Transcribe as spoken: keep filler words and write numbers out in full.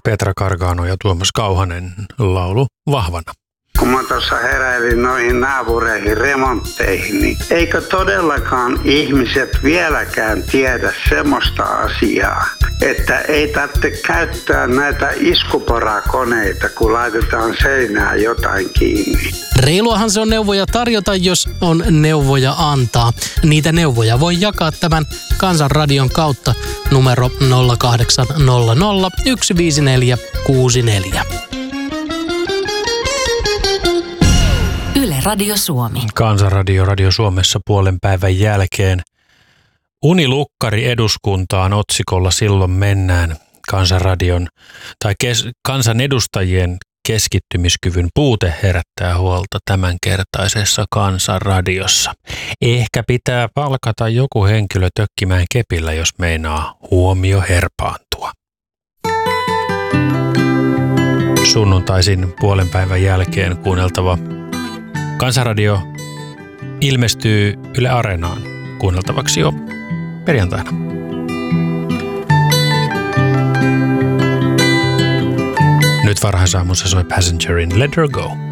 Petra Gargano ja Tuomas Kauhanen laulu Vahvana. Kun mä tuossa heräilin noihin naapureihin remontteihin, niin eikö todellakaan ihmiset vieläkään tiedä semmoista asiaa, että ei tarvitse käyttää näitä iskuporakoneita, kun laitetaan seinään jotain kiinni. Reiluahan se on neuvoja tarjota, jos on neuvoja antaa. Niitä neuvoja voi jakaa tämän Kansanradion kautta numero nolla kahdeksan nolla nolla yksi viisi neljä kuusi neljä. Yle Radio Suomi. Kansanradio Radio Suomessa puolen päivän jälkeen. Unilukkari eduskuntaan otsikolla Silloin mennään. Kansanradion tai kes, kansanedustajien keskittymiskyvyn puute herättää huolta tämänkertaisessa Kansanradiossa. Ehkä pitää palkata joku henkilö tökkimään kepillä, jos meinaa huomio herpaantua. Sunnuntaisin puolen päivän jälkeen kuunneltava Kansanradio ilmestyy Yle Areenaan kuunneltavaksi jo perjantaina. Nyt varhaisaamussa soi Passengerin Let Her Go.